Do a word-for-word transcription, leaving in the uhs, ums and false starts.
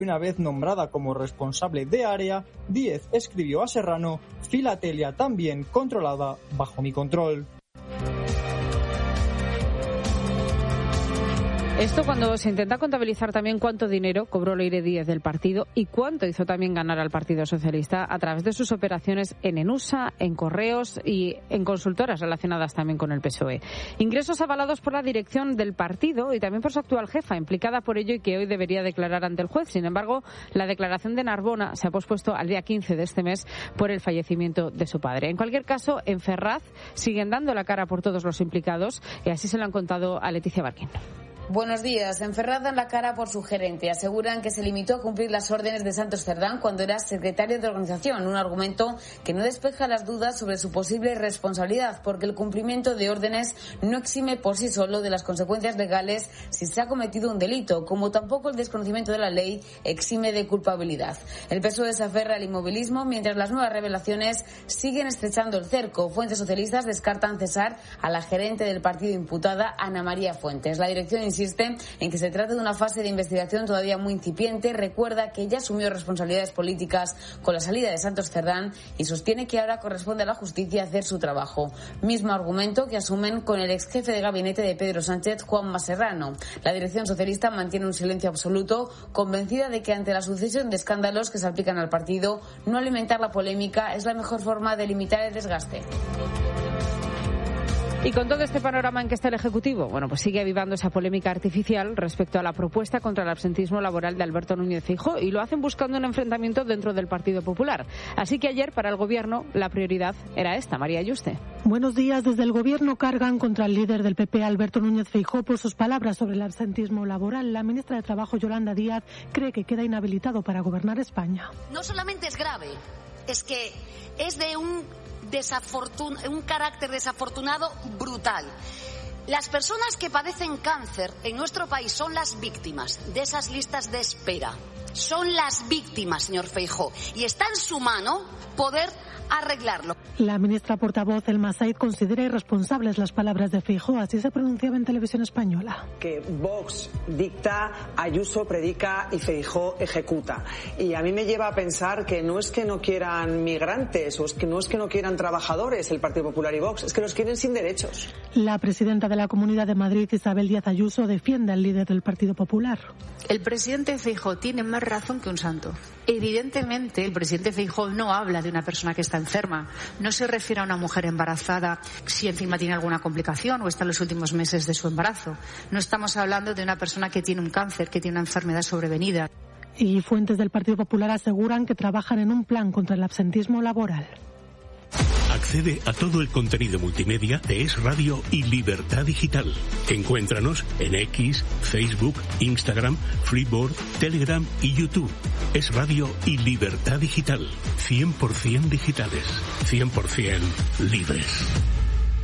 Una vez nombrada como responsable de área, Díez escribió a Serrano: "Filatelia también controlada bajo mi control". Esto cuando se intenta contabilizar también cuánto dinero cobró Leire Díez del partido y cuánto hizo también ganar al Partido Socialista a través de sus operaciones en Enusa, en correos y en consultoras relacionadas también con el P S O E. Ingresos avalados por la dirección del partido y también por su actual jefa, implicada por ello y que hoy debería declarar ante el juez. Sin embargo, la declaración de Narbona se ha pospuesto al día quince de este mes por el fallecimiento de su padre. En cualquier caso, en Ferraz siguen dando la cara por todos los implicados y así se lo han contado a Leticia Barquín. Buenos días. En Ferraz dan la cara por su gerente. Aseguran que se limitó a cumplir las órdenes de Santos Cerdán cuando era secretario de organización, un argumento que no despeja las dudas sobre su posible responsabilidad, porque el cumplimiento de órdenes no exime por sí solo de las consecuencias legales si se ha cometido un delito, como tampoco el desconocimiento de la ley exime de culpabilidad. El P S O E se aferra al inmovilismo mientras las nuevas revelaciones siguen estrechando el cerco. Fuentes socialistas descartan cesar a la gerente del partido imputada, Ana María Fuentes. La dirección insiste en que se trata de una fase de investigación todavía muy incipiente. Recuerda que ya asumió responsabilidades políticas con la salida de Santos Cerdán y sostiene que ahora corresponde a la justicia hacer su trabajo. Mismo argumento que asumen con el ex jefe de gabinete de Pedro Sánchez, Juanma Serrano. La dirección socialista mantiene un silencio absoluto, convencida de que ante la sucesión de escándalos que salpican al partido, no alimentar la polémica es la mejor forma de limitar el desgaste. Y con todo este panorama en que está el Ejecutivo, bueno, pues sigue avivando esa polémica artificial respecto a la propuesta contra el absentismo laboral de Alberto Núñez Feijóo, y lo hacen buscando un enfrentamiento dentro del Partido Popular. Así que ayer, para el Gobierno, la prioridad era esta. María Yuste. Buenos días. Desde el Gobierno cargan contra el líder del P P, Alberto Núñez Feijóo, por sus palabras sobre el absentismo laboral. La ministra de Trabajo, Yolanda Díaz, cree que queda inhabilitado para gobernar España. No solamente es grave, es que es de un Desafortun- un carácter desafortunado brutal. Las personas que padecen cáncer en nuestro país son las víctimas de esas listas de espera. Son las víctimas, señor Feijóo, y está en su mano poder arreglarlo. La ministra portavoz, Elma Said, considera irresponsables las palabras de Feijóo. Así se pronunciaba en Televisión Española. Que Vox dicta, Ayuso predica y Feijóo ejecuta. Y a mí me lleva a pensar que no es que no quieran migrantes o es que no es que no quieran trabajadores el Partido Popular y Vox, es que los quieren sin derechos. La presidenta de la Comunidad de Madrid, Isabel Díaz Ayuso, defiende al líder del Partido Popular. El presidente Feijóo tiene más razón que un santo. Evidentemente, el presidente Feijóo no habla de una persona que está enferma. No se refiere a una mujer embarazada si encima tiene alguna complicación o está en los últimos meses de su embarazo. No estamos hablando de una persona que tiene un cáncer, que tiene una enfermedad sobrevenida. Y fuentes del Partido Popular aseguran que trabajan en un plan contra el absentismo laboral. Accede a todo el contenido multimedia de Es Radio y Libertad Digital. Encuéntranos en X, Facebook, Instagram, Freeboard, Telegram y YouTube. Es Radio y Libertad Digital. cien por ciento digitales, cien por ciento libres.